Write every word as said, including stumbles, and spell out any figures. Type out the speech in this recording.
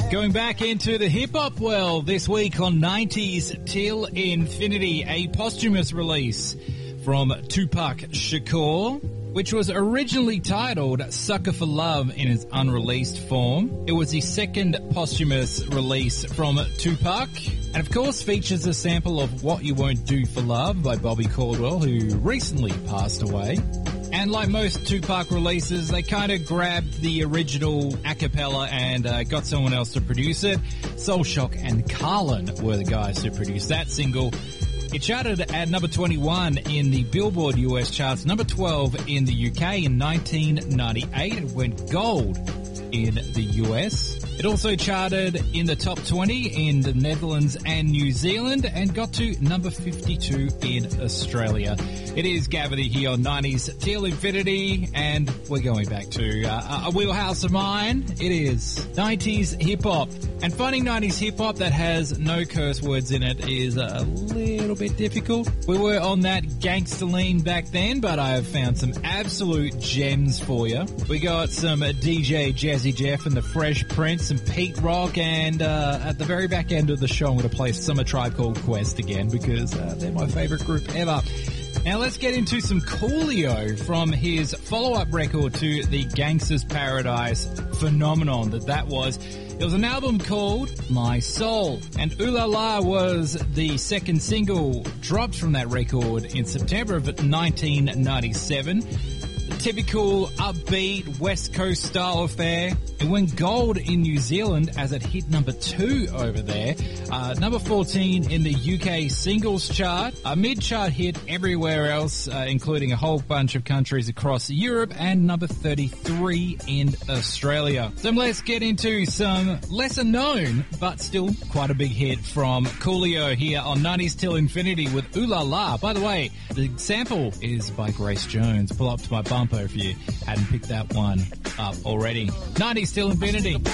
Going back into the hip-hop world this week on nineties Till Infinity, a posthumous release from Tupac Shakur, which was originally titled Sucker for Love in its unreleased form. It was the second posthumous release from Tupac, and of course features a sample of What You Won't Do for Love by Bobby Caldwell, who recently passed away. And like most Tupac releases, they kind of grabbed the original a cappella and uh, got someone else to produce it. Soul Shock and Carlin were the guys who produced that single. It charted at number twenty-one in the Billboard U S charts, number twelve in the U K in nineteen ninety-eight. It went gold in the U S. It also charted in the top twenty in the Netherlands and New Zealand and got to number fifty-two in Australia. It is Gavity here on nineties Till Infinity, and we're going back to uh, a wheelhouse of mine. It is nineties hip-hop. And finding nineties hip-hop that has no curse words in it is a little bit difficult. We were on that gangster lean back then, but I have found some absolute gems for you. We got some D J Jazzy Jeff and the Fresh Prince, some Pete Rock, and uh, at the very back end of the show I'm going to play some A Tribe Called Quest again because uh, they're my favorite group ever. Now let's get into some Coolio from his follow-up record to the Gangsta's Paradise phenomenon that that was. It was an album called My Soul, and Ooh La La was the second single dropped from that record in September of nineteen ninety-seven. The typical upbeat West Coast style affair. It went gold in New Zealand as it hit number two over there. Uh, number fourteen in the U K singles chart. A mid-chart hit everywhere else, uh, including a whole bunch of countries across Europe, and number thirty-three in Australia. So let's get into some lesser known, but still quite a big hit from Coolio here on nineties Till Infinity with Ooh La La. By the way, the sample is by Grace Jones. Pull up to my bumper if you hadn't picked that one up already. nineties Till Infinity.